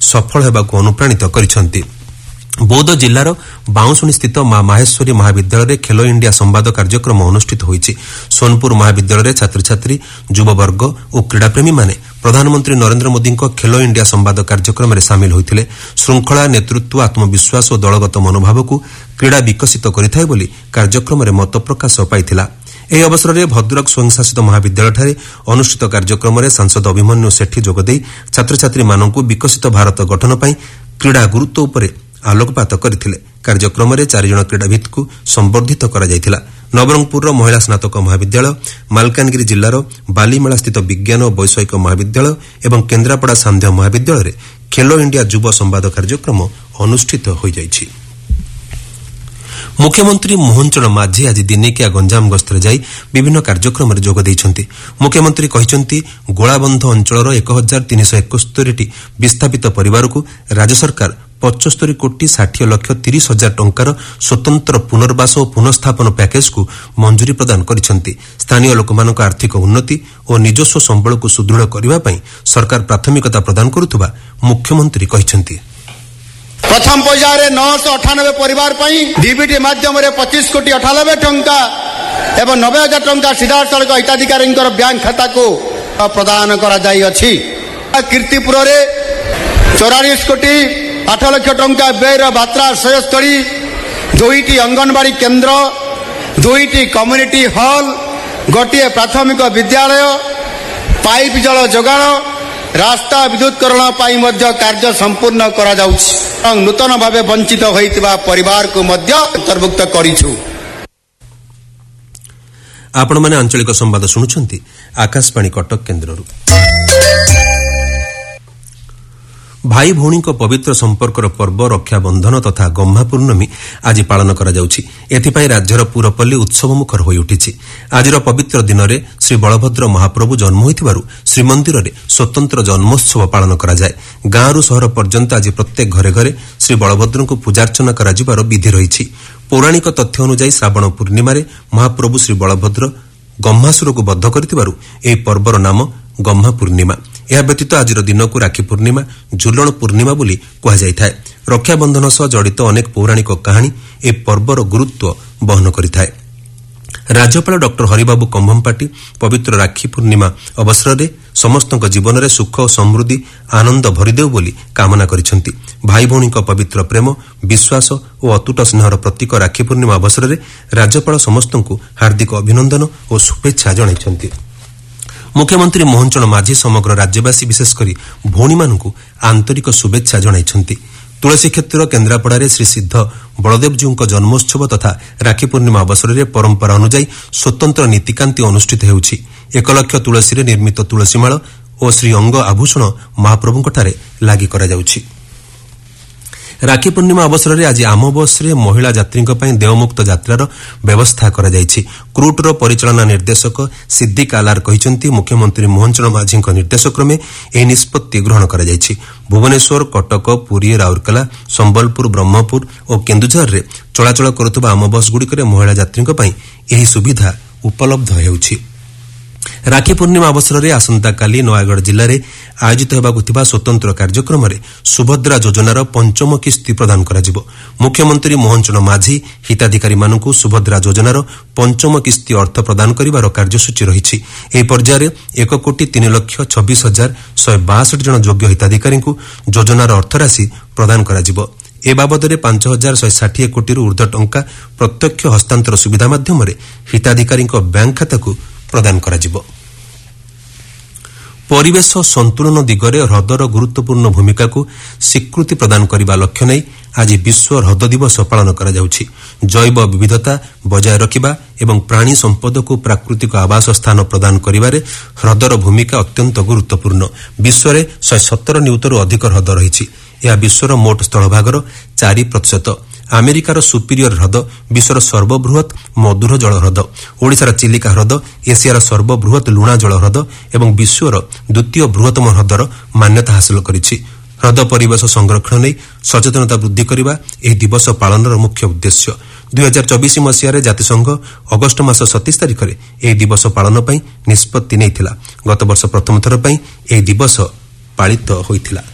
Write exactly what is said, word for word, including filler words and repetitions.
सफल हेबाकु अनुप्राणित करिसंती। बौद्ध जिल्लार बाउंशुणी स्थित मां माहेश्वरी महाविद्यालय खेलो इंडिया संवाद कार्यक्रम अनुष्ठित होईछि। सोनपुर महाविद्यालय छात्र छात्री युववर्ग और क्रीड़ाप्रेमी माने प्रधानमंत्री नरेंद्र मोदी खेलो इंडिया संवाद कार्यक्रम में सामिल होते। श्रृंखला नेतृत्व आत्मविश्वास और दलगत मनोभाव को क्रीड़ा विकसित करिथाय बोली कार्यक्रम में मत प्रकाश पाइथिला। ଏହି ଅବସରରେ ଭଦ୍ରକ ସ୍ୱୟଂଶାସିତ ମହାବିଦ୍ୟାଳୟଠାରେ ଅନୁଷ୍ଠିତ କାର୍ଯ୍ୟକ୍ରମରେ ସାଂସଦ ଅଭିମନ୍ୟୁ ସେଠୀ ଯୋଗଦେଇ ଛାତ୍ରଛାତ୍ରୀମାନଙ୍କୁ ବିକଶିତ ଭାରତ ଗଠନ ପାଇଁ କ୍ରୀଡ଼ା ଗୁରୁତ୍ୱ ଉପରେ ଆଲୋକପାତ କରିଥିଲେ। କାର୍ଯ୍ୟକ୍ରମରେ ଚାରିଜଣ କ୍ରୀଡ଼ାବିତ୍ଙ୍କୁ ସମ୍ବର୍ଦ୍ଧିତ କରାଯାଇଥିଲା। ନବରଙ୍ଗପୁରର ମହିଳା ସ୍ନାତକ ମହାବିଦ୍ୟାଳୟ, ମାଲକାନଗିରି ଜିଲ୍ଲାର ବାଲିମେଳାସ୍ଥିତ ବିଜ୍ଞାନ ଓ ବୈଷୟିକ ମହାବିଦ୍ୟାଳୟ ଏବଂ କେନ୍ଦ୍ରାପଡ଼ା ସାନ୍ଧ୍ୟ ମହାବିଦ୍ୟାଳୟରେ ଖେଲୋ ଇଣ୍ଡିଆ ଯୁବ ସମ୍ବାଦ କାର୍ଯ୍ୟକ୍ରମ ଅନୁଷ୍ଠିତ ହୋଇଯାଇଛି। मुख्यमंत्री मोहन चरण माझी आज दिनिकिया गंजाम गस्तर जाई विभिन्न कार्यक्रम में जोग देइछंती। मुख्यमंत्री कहिसंती गोलाबंध अंचलर एक हजार तीन सौ इकहत्तर विस्थापित परिवार को राज्य सरकार पचहत्तर कोटी साठ लक्ष तीस हजार टंकार स्वतंत्र पुनर्वास और पुनर्स्थापन पैकेज को मंजूरी प्रदान करिसंती। स्थानीय लोकमानक आर्थिक उन्नति और निजस्व संबल को सुदृढ़ करबा पई सरकार प्राथमिकता प्रदान करुथबा मुख्यमंत्री कहिसंती। प्रथम पर्यायर नौ सौ अठानबे परिवार डीबीटी माध्यम पच्चीस कोटी अठानबे टंका एवं नब्बे हजार टंका सीधा सड़क हिताधिकारी बैंक खाता को प्रदान करा जाई अछि। कीर्तिपुर रे चौरालीस कोटी आठ लक्ष टंका व्ययर बात्रा आश्रयस्थली, दुईटी अंगनवाड़ी केन्द्र, दुईटी कम्युनिटी हॉल, गोटे प्राथमिक विद्यालय, पाइप जल जोगाण, रास्ता विद्युतकरण पाई मध्य कार्य संपूर्ण करा जाउछि। नूतन भाव वंचित होइतिबा परिवार को मध्य अंतर्भुक्त करिछु। आपण माने आंचलिक संवाद सुनुछंती आकाशवाणी कटक केन्द्ररू। भाई भौणी पवित्र संपर्कर पर्व रक्षाबंधन तथा गम्हा पूर्णमी आज पालन करा जाउछि। एथिपाई राज्यर पुरपल्ली उत्सव मुखर होई उठिछि। आजिर पवित्र दिन में श्री बलभद्र महाप्रभु जन्म होइथिबारु श्रीमंदिर में स्वतंत्र जन्मोत्सव पालन करा जाए। गाँव सहर पर्यंत आज प्रत्येक घरे घरे श्री बलभद्र को पूजार्चना करा जिबार विधि रहिछि। पौराणिक तथ्य अनुसार श्रावण पूर्णिमा महाप्रभु श्री बलभद्र गम्हासुर को बद्ध करथिबारु एही पर्वर नाम गम्हा पूर्णिमा। यह व्यतीत आज दिन को राखी पूर्णिमा, झुलण पूर्णिमा बोली कहा जाए। रक्षाबंधन सह जड़ित अनेक पौराणिक कहानी ए पर्वर गुरुत्व बहन करिथाए। राज्यपाल डॉक्टर हरिबाबू कंभमपाटी पवित्र राखी पूर्णिमा अवसर में समस्त जीवन में सुख और समृद्धि आनंद भरिदेव बोली कामना करिसंती। भाई भौणी पवित्र प्रेम, विश्वास और अतुट स्नेहर प्रतीक राखी पूर्णिमा अवसर में राज्यपाल समस्त हार्दिक अभिनंदन और शुभेच्छा जणाइछंती। मुख्यमंत्री मोहन चरण माझी समग्र राज्यवासी विशेषकर भौणी मानू आंतरिक शुभेच्छा जणाइछंती। तुलसी क्षेत्र केन्द्रापड़ा श्री सिद्ध बलदेवजीऊ जन्मोत्सव तथा राखी पूर्णिमा अवसर में परंपरा अनुଯାयी स्वतंत्र नीतिकांति अनुष्ठित होउछि। एक लक्ष तुलसी निर्मित तुलसीमाळ और श्री अंग आभूषण महाप्रभुंठारे लागि करा जाउछि। राखी पूर्णिमा अवसर में आज आम बस रे महिला यात्री देवमुक्त यात्रार व्यवस्था करा जायछि। क्रूटर परिचालना निर्देशक सिद्दिक आलार कहिसंती मुख्यमंत्री मोहन चरण माझी निर्देश क्रमे एही निष्पत्ति ग्रहण करा जायछि। भुवनेश्वर, कटक, पुरी, राउरकेला, संबलपुर, ब्रह्मपुर और केन्दुझर रे चलाचल करुवा आम बस गुड़िक महिला यात्री एही सुविधा उपलब्ध हेउछि। राखी पूर्णिमा अवसर में आसंताकाली नयागढ़ जिले में आयोजित होगा स्वतंत्र कार्यक्रम में सुभद्रा योजनार पंचम किस्ती प्रदान करा जिवो। मुख्यमंत्री मोहन चरण माझी हिताधिकारी मानकु सुभद्रा योजनार पंचम किस्ती अर्थ प्रदान करिवार कार्यसूची रहिछि। एही पर्याୟରେ एक कोटी तीन लक्ष छब्बीस हजार शहे बासठ जन योग्य हिताधिकारी योजनार अर्थराशि प्रदान करा जिवो। ए बाबदरे पांच हजार शहे षाठी कोटी ऊर्ध्व टंका प्रत्यक्ष हस्तांतर सुविधा माध्यम हिताधिकारी बैंक खाता को प्रदान करा जिवो। परिवेश संतुलन दिगरे ह्रदर गुरुत्वपूर्ण भूमिका को स्वीकृति प्रदान करने लक्ष्य नहीं आज विश्व ह्रद दिवस पालन करा जाउछि। जैव विविधता बजाय रखिबा एवं प्राणी संपद को प्राकृतिक आवास स्थान प्रदान करिबारे ह्रदर भूमिका अत्यंत गुरुत्वपूर्ण। विश्व में शहे सतर नियुतरू अधिक ह्रद रही। यह विश्वर मोट स्थलभागर चार प्रतिशत। अमेरिकार सुपीरियर ह्रद विश्वर सर्वबृहत मधुर जल ह्रद, ओडिशार चिलिका ह्रद एशियार सर्वबृहत लुणा जल ह्रद एवं विश्वर द्वितीय बृहत्तम ह्रदर मान्यता हासिल करिछि। ह्रद परिवेश संरक्षण नहीं सचेतनता वृद्धि करने यह दिवस पालनर मुख्य उद्देश्य। दुई हजार चौबीस मसीह जातिसंघ अगस्ट मास सतीस तारिख में यह दिवस पालन पर निष्पत्ति नहीं। गत वर्ष प्रथम थर पर यह दिवस पालित होइथिला।